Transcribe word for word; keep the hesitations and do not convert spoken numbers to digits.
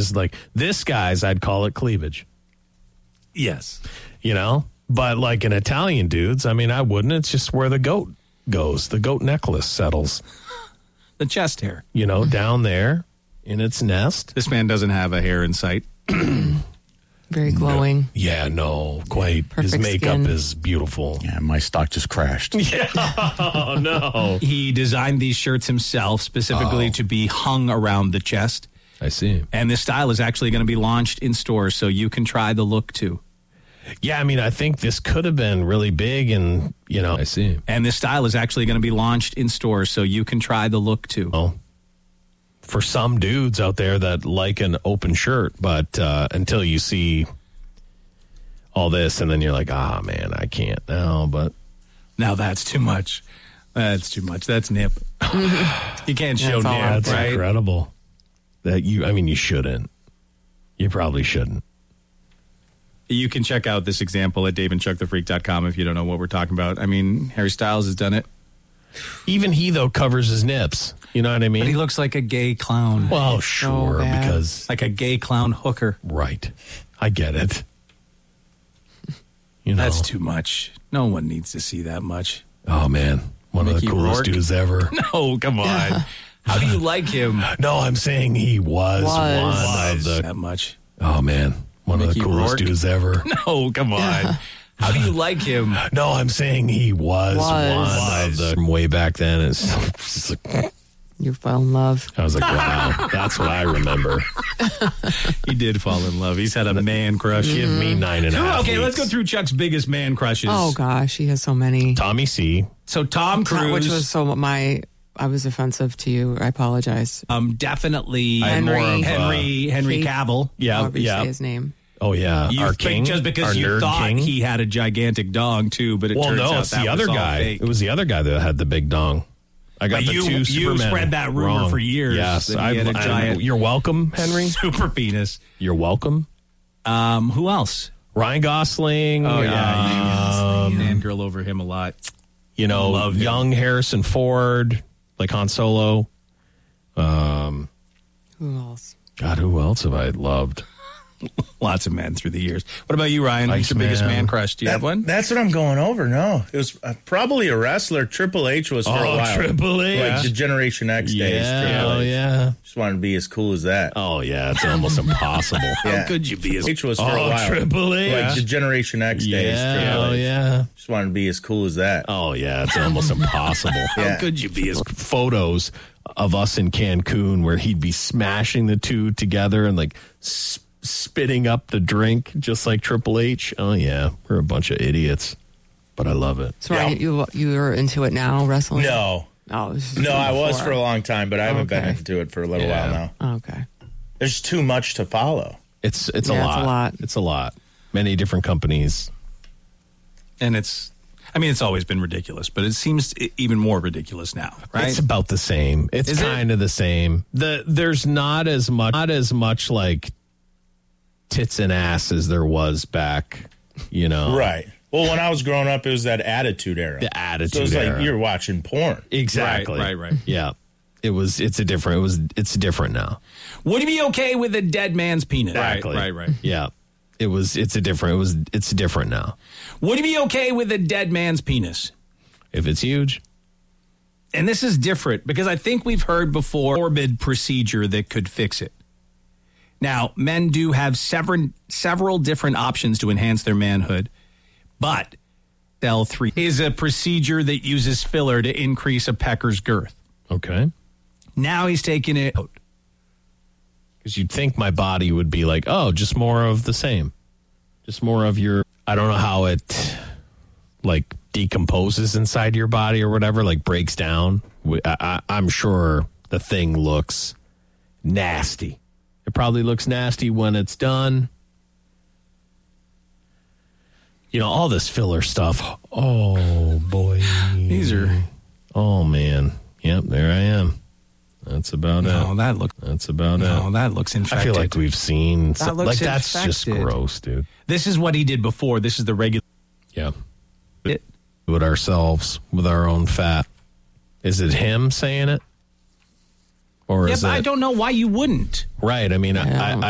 is like this guy's, I'd call it cleavage. Yes. You know? But like an Italian dude's, I mean, I wouldn't. It's just where the goat goes. The goat necklace settles. The chest hair. You know, down there in its nest. This man doesn't have a hair in sight. Very glowing. No. Yeah, no, quite. Perfect His makeup skin. is beautiful. Yeah, my stock just crashed. Yeah, oh, no. He designed these shirts himself specifically Oh. to be hung around the chest. I see. And this style is actually going to be launched in stores, so you can try the look too. Yeah, I mean, I think this could have been really big and, you know, I see. And this style is actually going to be launched in stores, so you can try the look too. Oh. For some dudes out there that like an open shirt, but uh, until you see all this and then you're like, ah, man, I can't now, but. Now that's too much. That's too much. That's nip. You can't show That's all nip, That's right? incredible. That you, I mean, you shouldn't. You probably shouldn't. You can check out this example at dave and chuck the freak dot com if you don't know what we're talking about. I mean, Harry Styles has done it. Even he, though, covers his nips. You know what I mean? But he looks like a gay clown. Well, sure, bad. because. Like a gay clown hooker. Right. I get it. You know. That's too much. No one needs to see that much. Oh, man. One of Mickey the coolest Rourke? dudes ever. No, come on. How do you like him? No, I'm saying he was, Was. one of the. That much. Oh, man. One of Mickey the coolest Rourke? dudes ever. No, come on. How do you like him? No, I'm saying he was, Was. one Was. of the. From way back then. It's, it's like, You fell in love. I was like, wow, that's what I remember. He did fall in love. He's had a man crush. Give me nine and a half. Okay, let's go weeks. through Chuck's biggest man crushes. Oh gosh, he has so many. Tommy C. So Tom Cruise, Which was so my. I was offensive to you. I apologize. um, definitely had more Henry. of, uh, Henry Henry Kate- Cavill. Yeah, However you yeah. say his name. Oh, yeah. You our think king. just because our you nerd thought king. he had a gigantic dong too, but it Well, turns no, out it's that the other was all guy. fake. It was the other guy that had the big dong. I got But the you- two you Supermen spread that rumor wrong. for years Yes, that he I, had a I- giant- you're welcome, Henry. super penis. You're welcome. Um, who else? Ryan Gosling. Oh yeah, um, you fangirl over him a lot. you know, Love him. young Harrison Ford, like Han Solo. Um, Who else? God, who else have I loved? Lots of men through the years. What about you, Ryan? Who's your Iceman. biggest man crush? Do you That- have one? That's what I'm going over. No, it was uh, probably a wrestler. Triple H was for a Oh, while. Triple H. like the Generation X days. Yeah, Triple oh H. yeah. Just wanted to be as cool as that. Oh yeah, it's almost impossible. Yeah. How could you be as H was for a Oh, while. Triple H. Like the Generation X days. Yeah, Triple oh H. yeah. Just wanted to be as cool as that. Oh yeah, it's almost impossible. Yeah. How could you be as Photos of us in Cancun where he'd be smashing the two together and like sp- spitting up the drink just like Triple H. Oh yeah, we're a bunch of idiots, but I love it. So are you you are into it now, wrestling? No, Oh, it was just no, I was before. for a long time, but I haven't been Okay. into it for a little Yeah. while now. Okay. There's too much to follow. It's it's, Yeah, a, it's lot. a lot. It's a lot. Many different companies. and it's I mean it's always been ridiculous, but it seems e- even more ridiculous now, right? It's about the same. It's Is it? kind of the same. The there's not as much not as much like tits and ass as there was back, you know. Right. Well, when I was growing up, it was that Attitude Era. The Attitude So it was Era. like you're watching porn. Exactly. Right, right, right. Yeah. It was it's a different it was it's different now. Would you be okay with a dead man's penis? Exactly. Right, right, right. Yeah. It was it's a different it was it's different now. Would you be okay with a dead man's penis? If it's huge. And this is different because I think we've heard before morbid procedure that could fix it. Now, men do have several several different options to enhance their manhood, but L three is a procedure that uses filler to increase a pecker's girth. Okay. Now he's taking it out. Because you'd think my body would be like, oh, just more of the same. Just more of your, I don't know how it, like, decomposes inside your body or whatever, like, breaks down. We- I, I, I'm sure the thing looks nasty. It probably looks nasty when it's done. You know, all this filler stuff. Oh, boy. These are Oh, man. Yep, there I am. That's about no, it. that looks That's about no, it. that looks infected. I feel like we've seen That some, looks like that's just infected. gross, dude. This is what he did before. This is the regular. Yeah, It, do it ourselves with our own fat. Is it him saying it, or yeah, is but it I don't know why you wouldn't. right? I mean, Yeah. I, I